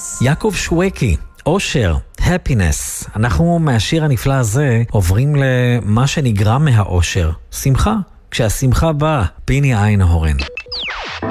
יעקב שווקי, אושר, happiness. אנחנו מהשיר הנפלא הזה עוברים למה שנגרם מהאושר, שמחה. כשהשמחה באה, פיני איינהורן.